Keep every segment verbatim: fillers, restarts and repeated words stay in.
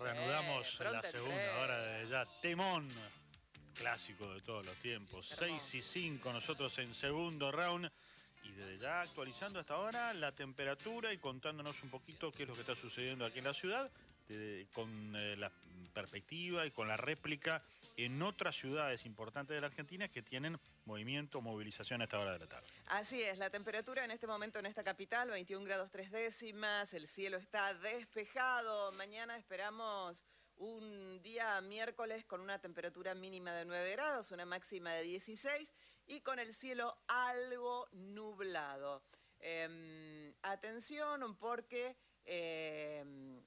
reanudamos Eh, en la pronto segunda tres. hora de ya. Temón, clásico de todos los tiempos. Sí, seis y cinco, nosotros en segundo round. Y desde ya actualizando hasta ahora la temperatura y contándonos un poquito qué es lo que está sucediendo aquí en la ciudad, de, con eh, la perspectiva y con la réplica en otras ciudades importantes de la Argentina que tienen movimiento, movilización a esta hora de la tarde. Así es, la temperatura en este momento en esta capital, veintiún grados tres décimas, el cielo está despejado. Mañana esperamos un día miércoles con una temperatura mínima de nueve grados, una máxima de dieciséis y con el cielo algo nublado. Eh, atención porque eh,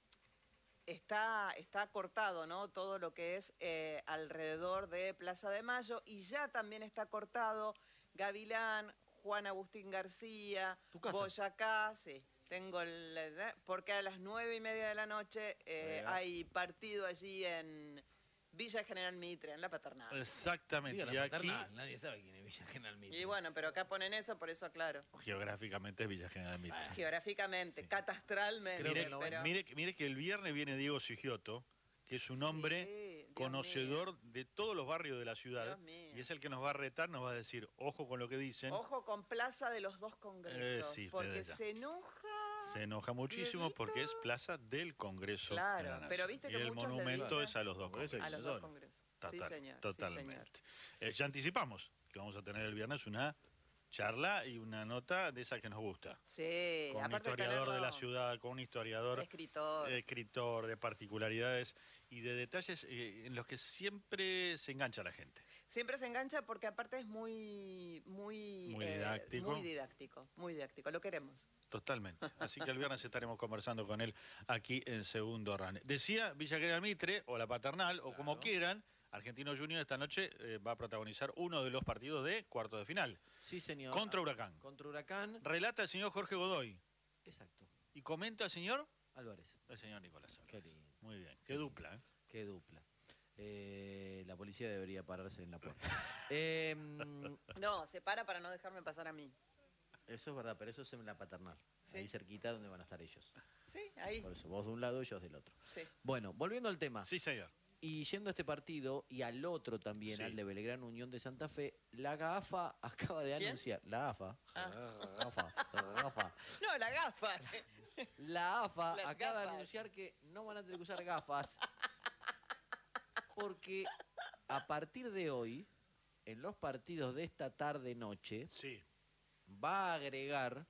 está, está cortado, ¿no? Todo lo que es eh, alrededor de Plaza de Mayo y ya también está cortado Gavilán, Juan Agustín García, Boyacá, sí. Tengo el, porque a las nueve y media de la noche eh, hay partido allí en Villa General Mitre, en La Paternal. Exactamente. Diga, y la aquí, Paternal, nadie sabe quién es Villa General Mitre. Y bueno, pero acá ponen eso, por eso aclaro. geográficamente es Villa General Mitre. Ah, geográficamente, sí. Catastralmente. Mire, que no, pero... mire, mire que el viernes viene Diego Sigioto, que es un Sí, hombre Dios conocedor mío. de todos los barrios de la ciudad. Dios mío. Y es el que nos va a retar, nos va a decir, ojo con lo que dicen. Ojo con Plaza de los Dos Congresos, Eh, sí, porque desde ya. se enoja. Se enoja muchísimo Dieguito. porque es Plaza del Congreso. Claro, de la Nación. pero viste que y el muchos le monumento dicen- es a los dos Congreso y congresos. A los dos congresos. Total, sí, señor. totalmente. Sí, señor. Eh, ya anticipamos que vamos a tener el viernes una charla y una nota de esa que nos gusta. Sí, Con un aparte historiador tenerlo- de la ciudad, con un historiador, Escritor. eh, escritor de particularidades y de detalles eh, en los que siempre se engancha la gente. Siempre se engancha porque aparte es muy, muy, Muy eh, didáctico. muy didáctico, muy didáctico. Lo queremos. Totalmente. Así que el viernes estaremos conversando con él aquí en Segundo Run. Decía Villa General Mitre, o La Paternal, o como quieran, Argentino Junior esta noche eh, va a protagonizar uno de los partidos de cuarto de final. Sí, señor. Contra Huracán. Contra Huracán. Relata el señor Jorge Godoy. Exacto. Y comenta el señor... Álvarez. El señor Nicolás Álvarez. Qué lindo. Muy bien. Qué dupla, ¿eh? Qué dupla. Eh, la policía debería pararse en la puerta. eh, No, se para para no dejarme pasar a mí. eso es verdad, pero eso es en La Paternal. Sí. Ahí cerquita donde van a estar ellos. Sí, ahí. Por eso, vos de un lado, ellos del otro. Sí. Bueno, volviendo al tema. Sí, señor. Y yendo a este partido y al otro también, Sí. al de Belgrano Unión de Santa Fe, la GAFA acaba de ¿Quién? anunciar. La AFA. Ah. GAFA. GAFA. No, la gafa. La AFA Las acaba de gafas. anunciar que no van a tener que usar gafas porque a partir de hoy, en los partidos de esta tarde-noche, Sí. va a agregar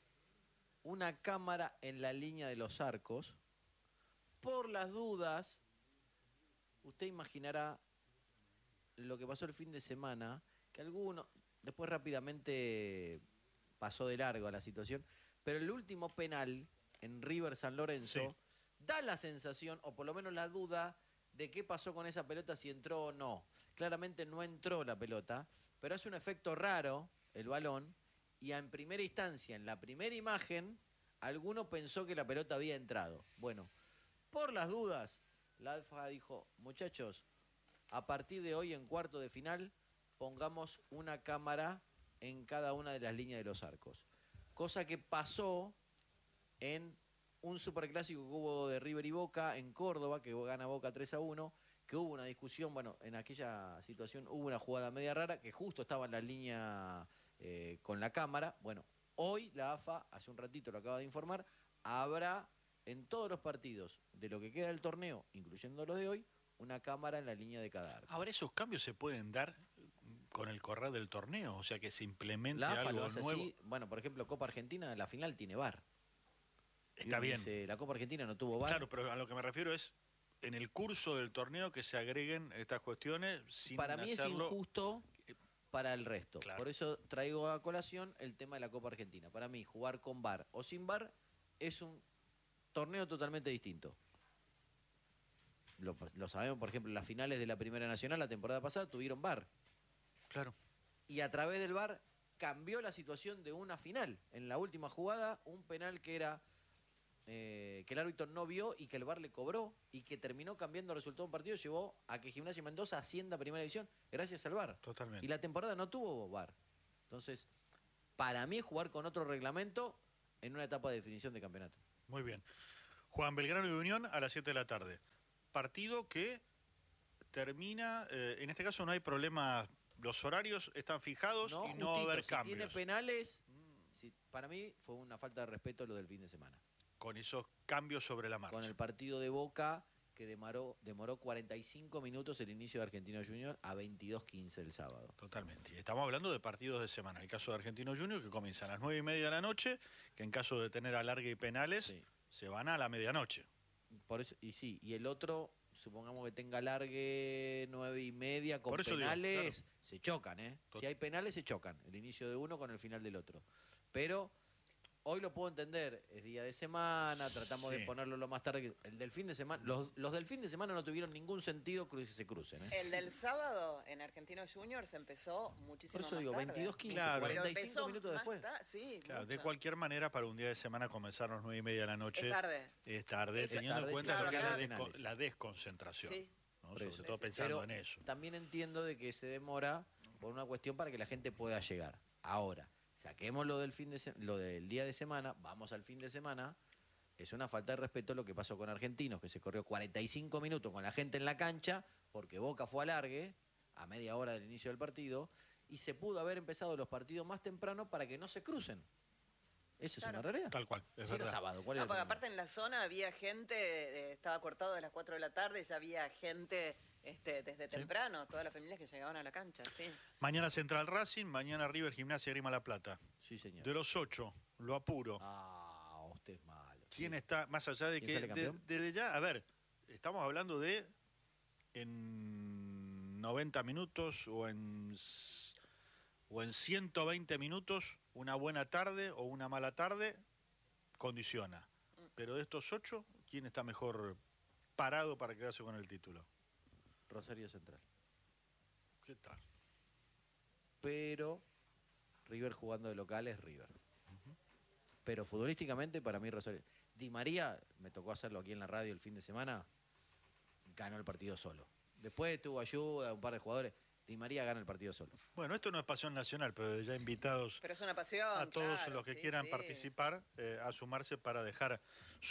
una cámara en la línea de los arcos. Por las dudas, usted imaginará lo que pasó el fin de semana, que alguno, después rápidamente pasó de largo a la situación, pero el último penal en River San Lorenzo Sí. da la sensación, o por lo menos la duda, de qué pasó con esa pelota, si entró o no. Claramente no entró la pelota, pero hace un efecto raro el balón, y en primera instancia, en la primera imagen, alguno pensó que la pelota había entrado. Bueno, por las dudas, la AFA dijo, muchachos, a partir de hoy en cuarto de final, pongamos una cámara en cada una de las líneas de los arcos. Cosa que pasó en un superclásico que hubo de River y Boca en Córdoba, que gana Boca tres a uno, que hubo una discusión, bueno, en aquella situación hubo una jugada media rara, que justo estaba en la línea eh, con la cámara. Bueno, hoy la AFA, hace un ratito lo acaba de informar, habrá en todos los partidos de lo que queda del torneo, incluyendo los de hoy, una cámara en la línea de cada arco. Ahora, esos cambios se pueden dar con el correr del torneo, o sea que se implemente La AFA algo lo hace nuevo. así. Bueno, por ejemplo, Copa Argentina, la final tiene V A R. Y Está uno bien. dice, la Copa Argentina no tuvo V A R. Claro, pero a lo que me refiero es en el curso del torneo que se agreguen estas cuestiones sin Para mí hacerlo... es injusto para el resto. Claro. Por eso traigo a colación el tema de la Copa Argentina. Para mí, jugar con V A R o sin V A R es un torneo totalmente distinto. Lo, lo sabemos, por ejemplo, las finales de la Primera Nacional la temporada pasada tuvieron V A R. Claro. Y a través del V A R cambió la situación de una final. En la última jugada, un penal que era eh, que el árbitro no vio y que el V A R le cobró y que terminó cambiando el resultado de un partido, llevó a que Gimnasia Mendoza ascienda a Primera División gracias al V A R. Totalmente. Y la temporada no tuvo V A R. Entonces, para mí, jugar con otro reglamento en una etapa de definición de campeonato. Muy bien. Juan Belgrano y Unión a las siete de la tarde. partido que termina, eh, en este caso no hay problema, los horarios están fijados No, y no va a justito, haber si cambios. tiene penales, si, para mí fue una falta de respeto lo del fin de semana. Con esos cambios sobre la marcha. Con el partido de Boca, que demoró, demoró cuarenta y cinco minutos el inicio de Argentino Junior a veintidós quince el sábado. Totalmente. Estamos hablando de partidos de semana. El caso de Argentino Junior, que comienza a las nueve y media de la noche, que en caso de tener alargue y penales, Sí. se van a la medianoche. Por eso, y sí, y el otro, supongamos que tenga largue nueve y media con Por eso digo, penales, claro. se chocan, ¿eh? Tot- Si hay penales, se chocan. El inicio de uno con el final del otro. Pero hoy lo puedo entender, es día de semana, tratamos Sí. de ponerlo lo más tarde. que- El del fin de semana, los, los del fin de semana no tuvieron ningún sentido que se crucen, ¿eh? El del sábado en Argentino Juniors empezó muchísimo Por eso más digo, tarde. veintidós quince, Claro. Pero cuarenta y empezó cinco minutos más después. ta- sí, Claro, de mucho. cualquier manera, para un día de semana comenzar a las nueve y media de la noche. Es tarde. Es tarde, Es teniendo tarde, en cuenta sí, lo que es claro, la, acá- desco- la desconcentración. Sí. ¿no? Por Sobre eso. todo Sí, sí, pensando Pero en eso. también entiendo de que se demora por una cuestión para que la gente pueda llegar. Ahora, saquemos lo del fin de se- lo del día de semana, vamos al fin de semana. Es una falta de respeto lo que pasó con Argentinos, que se corrió cuarenta y cinco minutos con la gente en la cancha, porque Boca fue alargue, a media hora del inicio del partido, y se pudo haber empezado los partidos más temprano para que no se crucen. Esa es Claro. una realidad. Tal cual, es Si era verdad. sábado, ¿cuál No, era el porque problema? aparte en la zona había gente, eh, estaba cortado de las cuatro de la tarde, ya había gente este, desde temprano, todas las familias que llegaban a la cancha, sí. Mañana Central Racing, mañana River Gimnasia Grima La Plata. Sí, señor. De los ocho, lo apuro. Ah, usted es malo. ¿Quién sí. está más allá de ¿Quién que sale de- campeón? desde ya, a ver, estamos hablando de en noventa minutos o en s- o en ciento veinte minutos una buena tarde o una mala tarde condiciona. Pero de estos ocho, ¿quién está mejor parado para quedarse con el título? Rosario Central. ¿Qué tal? Pero River jugando de local es River. Pero futbolísticamente para mí Rosario... Di María, me tocó hacerlo aquí en la radio el fin de semana, ganó el partido solo. Después tuvo ayuda, un par de jugadores. Di María gana el partido solo. Bueno, esto no es pasión nacional, pero ya invitados Pero es una pasión. a todos claro, los que sí, quieran sí. participar eh, a sumarse para dejar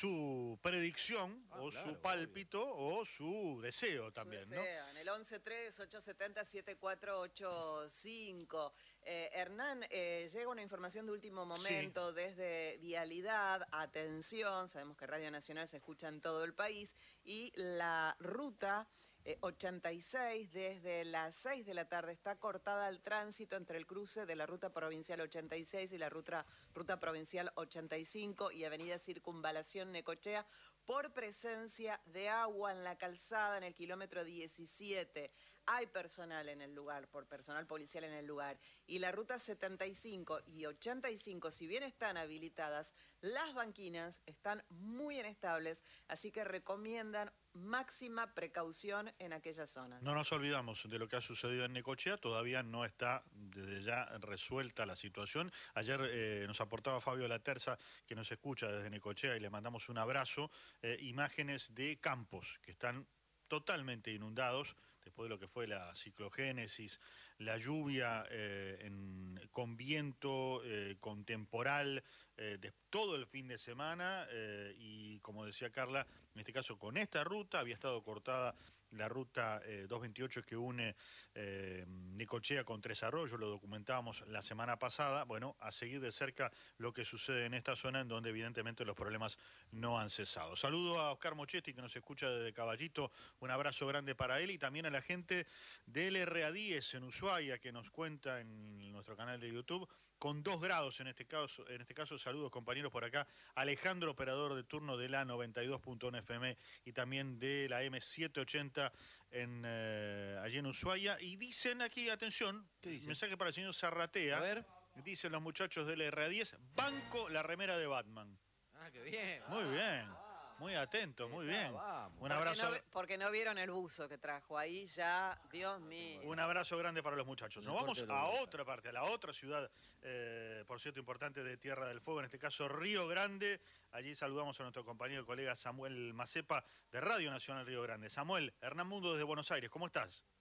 su predicción Ah, o claro, su pálpito o su deseo Su también, ¿no? deseo, en el once tres, ocho siete cero, siete cuatro ocho cinco. Eh, Hernán, eh, llega una información de último momento desde Vialidad. Atención, sabemos que Radio Nacional se escucha en todo el país y la ruta eh, ochenta y seis desde las seis de la tarde está cortada al tránsito entre el cruce de la ruta provincial ochenta y seis y la ruta, ruta provincial ochenta y cinco y avenida Circunvalación Necochea por presencia de agua en la calzada en el kilómetro diecisiete. Hay personal en el lugar, por personal policial en el lugar. Y la ruta setenta y cinco y ochenta y cinco, si bien están habilitadas, las banquinas están muy inestables, así que recomiendan máxima precaución en aquellas zonas. No nos olvidamos de lo que ha sucedido en Necochea, todavía no está desde ya resuelta la situación. Ayer eh, nos aportaba Fabio Laterza, que nos escucha desde Necochea y le mandamos un abrazo, eh, imágenes de campos que están totalmente inundados después de lo que fue la ciclogénesis, la lluvia eh, en, con viento, eh, con temporal, eh, de todo el fin de semana eh, y como decía Carla, en este caso con esta ruta había estado cortada la ruta eh, doscientos veintiocho que une eh, Necochea con Tres Arroyos, lo documentábamos la semana pasada. Bueno, a seguir de cerca lo que sucede en esta zona en donde evidentemente los problemas no han cesado. Saludo a Oscar Mochetti que nos escucha desde Caballito, un abrazo grande para él y también a la gente del R A diez en Ushuaia que nos cuenta en nuestro canal de YouTube con dos grados en este caso, en este caso saludos compañeros por acá, Alejandro, operador de turno de la noventa y dos punto uno F M y también de la M setecientos ochenta en, eh, allí en Ushuaia, y dicen aquí, atención, ¿Qué dicen? mensaje para el señor Zarratea, A ver. dicen los muchachos del R A diez, banco la remera de Batman. Ah, qué bien. Muy Ah, bien, ah. muy atento, muy Está, bien. vamos. Un Porque abrazo. no, ve- porque no vieron el buzo que trajo ahí ya, Dios mío. Un abrazo grande para los muchachos. Nos Un vamos fuerte a abrazo. otra parte, a la otra ciudad, eh, por cierto, importante de Tierra del Fuego, en este caso Río Grande. Allí saludamos a nuestro compañero y colega Samuel Macepa de Radio Nacional Río Grande. Samuel, Hernán Mundo desde Buenos Aires, ¿cómo estás?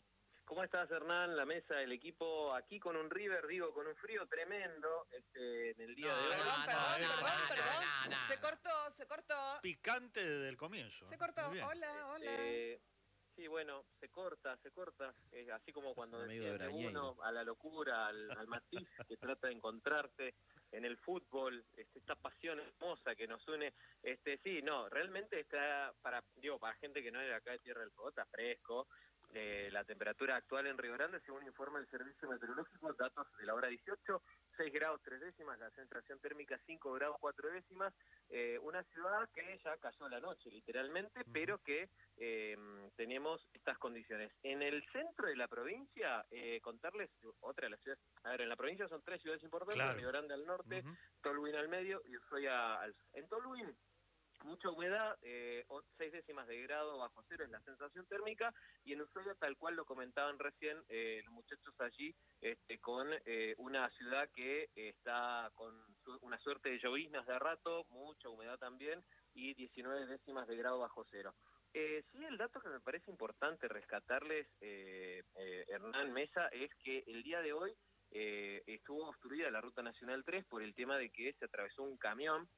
¿Cómo estás, Hernán? La mesa, el equipo, aquí con un River, digo, con un frío tremendo este, en el día No, de hoy. Perdón, no, perdón, no, perdón, no, perdón. no, no, Se no. cortó, se cortó. Picante desde el comienzo. Se cortó. Muy bien. Hola, hola. Eh, sí, bueno, se corta, se corta. Es así como cuando Un amigo decían de de Brañeiro. uno a la locura, al, al matiz que trata de encontrarse en el fútbol, este, esta pasión hermosa que nos une. Este, sí, no, realmente está para, digo, para gente que no es de acá de Tierra del Fuego, está fresco. Eh, la temperatura actual en Río Grande, según informa el Servicio Meteorológico, datos de la hora dieciocho, seis grados tres décimas, la sensación térmica cinco grados cuatro décimas, eh, una ciudad que ya cayó la noche literalmente, Ujú. pero que eh, tenemos estas condiciones. En el centro de la provincia, eh, contarles otra de las ciudades, a ver, en la provincia son tres ciudades importantes, Claro. Río Grande al norte, Ujú. Tolhuin al medio y Ushuaia al sur. En Tolhuin, mucha humedad, eh, seis décimas de grado bajo cero es la sensación térmica, y en Ushuaia, tal cual lo comentaban recién eh, los muchachos allí, este, con eh, una ciudad que eh, está con su, una suerte de lloviznas de a rato, mucha humedad también, y diecinueve décimas de grado bajo cero. Eh, sí, el dato que me parece importante rescatarles, eh, eh, Hernán Mesa, es que el día de hoy eh, estuvo obstruida la Ruta Nacional tres por el tema de que se atravesó un camión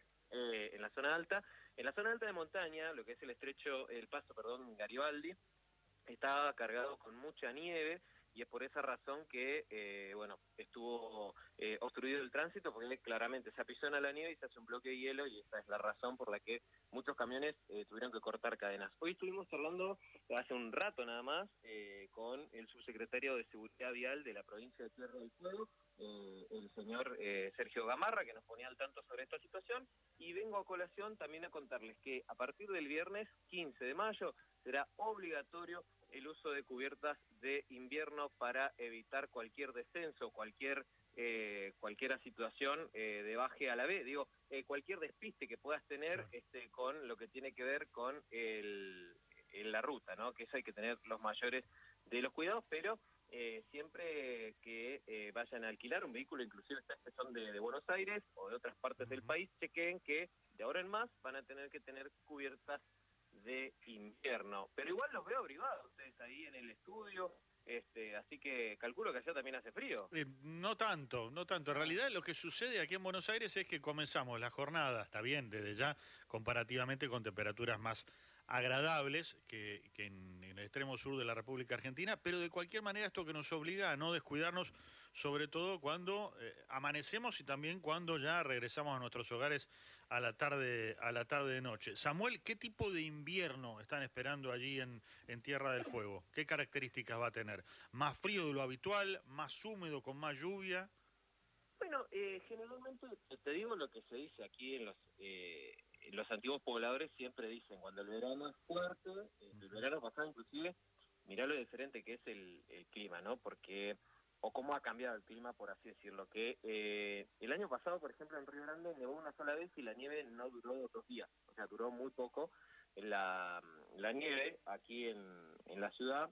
Eh, en la zona alta. En la zona alta de montaña, lo que es el estrecho, el paso, perdón, Garibaldi, estaba cargado con mucha nieve, y es por esa razón que, eh, bueno, estuvo eh, obstruido el tránsito, porque claramente se apillona la nieve y se hace un bloque de hielo, y esa es la razón por la que muchos camiones eh, tuvieron que cortar cadenas. Hoy estuvimos charlando hace un rato nada más eh, con el subsecretario de Seguridad Vial de la provincia de Tierra del Fuego, eh, el señor eh, Sergio Gamarra, que nos ponía al tanto sobre esta situación, y vengo a colación también a contarles que a partir del viernes quince de mayo será obligatorio el uso de cubiertas de invierno para evitar cualquier descenso, cualquier eh, cualquier situación eh, de baje a la B, digo, eh, cualquier despiste que puedas tener Claro. este, con lo que tiene que ver con el, en la ruta, ¿no? Que eso hay que tener los mayores de los cuidados, pero eh, siempre que eh, vayan a alquilar un vehículo, inclusive ustedes que son de, de Buenos Aires o de otras partes del Ujú. país, chequen que de ahora en más van a tener que tener cubiertas de invierno. Pero igual los veo abrigados ustedes ahí en el estudio, este, así que calculo que allá también hace frío. Eh, no tanto, no tanto. En realidad lo que sucede aquí en Buenos Aires es que comenzamos la jornada, está bien, desde ya, comparativamente con temperaturas más agradables que, que en, en el extremo sur de la República Argentina, pero de cualquier manera esto que nos obliga a no descuidarnos, sobre todo cuando eh, amanecemos y también cuando ya regresamos a nuestros hogares a la tarde, a la tarde de noche. Samuel, ¿qué tipo de invierno están esperando allí en, en Tierra del Fuego? ¿Qué características va a tener? ¿Más frío de lo habitual? ¿Más húmedo, con más lluvia? Bueno, eh, generalmente, te digo lo que se dice aquí en los eh, en los antiguos pobladores, siempre dicen, cuando el verano es fuerte, eh, el verano pasado inclusive, mirá lo diferente que es el, el clima, ¿no? Porque, o cómo ha cambiado el clima, por así decirlo, que eh, el año pasado, por ejemplo, en Río Grande nevó una sola vez y la nieve no duró dos días, o sea, duró muy poco la, la nieve aquí en, en la ciudad,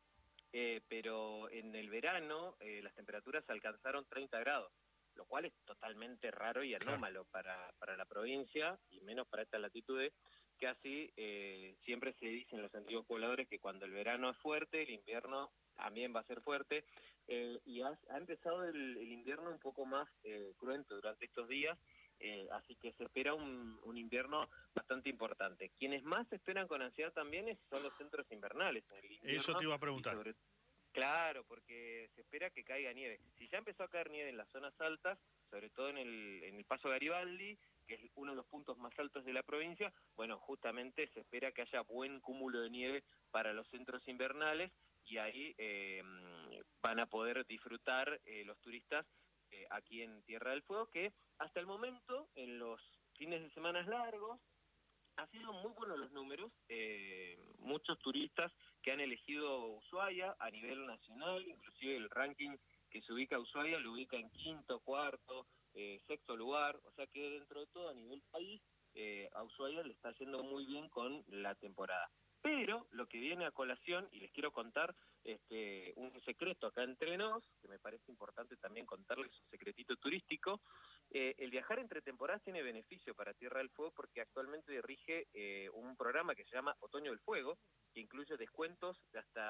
eh, pero en el verano eh, las temperaturas alcanzaron treinta grados, lo cual es totalmente raro y anómalo para, para la provincia, y menos para estas latitudes, que así eh, siempre se dicen los antiguos pobladores que cuando el verano es fuerte, el invierno también va a ser fuerte, eh, y ha, ha empezado el, el invierno un poco más eh, cruento durante estos días, eh, así que se espera un, un invierno bastante importante. Quienes más esperan con ansiedad también es- son los centros invernales. En el invierno, Eso te iba a y preguntar. sobre- Claro, porque se espera que caiga nieve. Si ya empezó a caer nieve en las zonas altas, sobre todo en el, en el Paso Garibaldi, que es uno de los puntos más altos de la provincia, bueno, justamente se espera que haya buen cúmulo de nieve para los centros invernales, y ahí eh, van a poder disfrutar eh, los turistas eh, aquí en Tierra del Fuego, que hasta el momento, en los fines de semana largos, ha sido muy buenos los números, eh, muchos turistas que han elegido Ushuaia a nivel nacional, inclusive el ranking que se ubica a Ushuaia lo ubica en quinto, cuarto, eh, sexto lugar, o sea que dentro de todo a nivel país, eh, a Ushuaia le está yendo muy bien con la temporada. Pero lo que viene a colación, y les quiero contar este, un secreto acá entre nos, que me parece importante también contarles un secretito turístico. Eh, el viajar entre temporadas tiene beneficio para Tierra del Fuego porque actualmente rige eh, un programa que se llama Otoño del Fuego, que incluye descuentos de hasta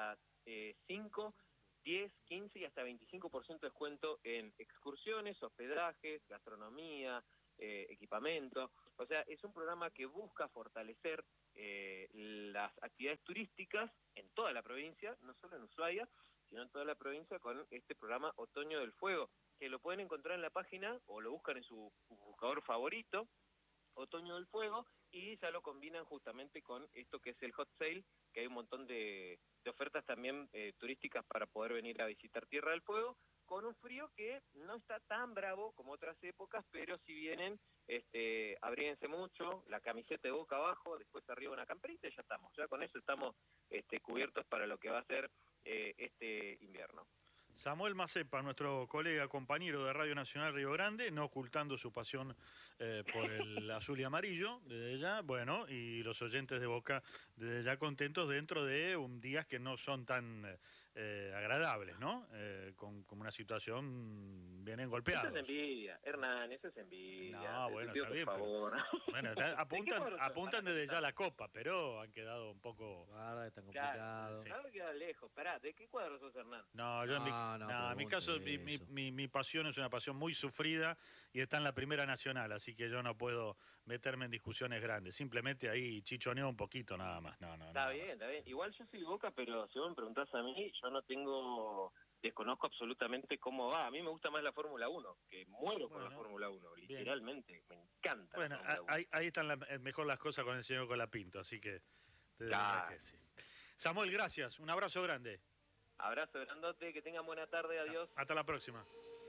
eh, cinco, diez, quince y hasta veinticinco por ciento de descuento en excursiones, hospedajes, gastronomía, eh, equipamiento. O sea, es un programa que busca fortalecer eh, las actividades turísticas en toda la provincia, no solo en Ushuaia, sino en toda la provincia con este programa Otoño del Fuego, que lo pueden encontrar en la página o lo buscan en su buscador favorito, Otoño del Fuego, y ya lo combinan justamente con esto que es el hot sale, que hay un montón de, de ofertas también eh, turísticas para poder venir a visitar Tierra del Fuego, con un frío que no está tan bravo como otras épocas, pero si vienen, este, abríguense mucho, la camiseta de boca abajo, después arriba una camperita y ya estamos, ya con eso estamos este, cubiertos para lo que va a ser eh, este invierno. Samuel Macepa, nuestro colega, compañero de Radio Nacional Río Grande, no ocultando su pasión eh, por el azul y amarillo, desde ya, bueno, y los oyentes de Boca, desde ya contentos dentro de un días que no son tan eh, agradables, ¿no? Eh, con, con una situación bien golpeada. Eso es envidia, Hernán, eso es envidia. No, bueno, está bien, por favor. pero, bueno, está, apuntan, apuntan desde ya la copa, pero han quedado un poco... Guarda, está complicado. Claro, claro que queda lejos. Pará, ¿de qué cuadro sos, Hernán? No, yo en mi, No, no no, en mi pregunte caso, mi, mi, eso. mi, mi pasión es una pasión muy sufrida y está en la Primera Nacional, así que yo no puedo meterme en discusiones grandes. Simplemente ahí chichoneo un poquito nada más. No, no, Está nada bien, más. está bien. Igual yo soy Boca, pero si vos me preguntás a mí, yo no tengo... Desconozco absolutamente cómo va. A mí me gusta más la Fórmula uno, que muero por Bueno, la Fórmula uno, bien. literalmente. Me encanta Bueno, la Fórmula uno. ahí, ahí están la- mejor las cosas con el señor Colapinto, así que... te diría Claro. que sí. Samuel, gracias. Un abrazo grande. Abrazo grandote, que tengan buena tarde, adiós. Hasta la próxima.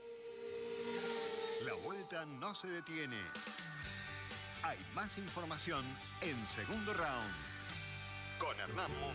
La vuelta no se detiene. Hay más información en Segundo Round con Hernán Montes.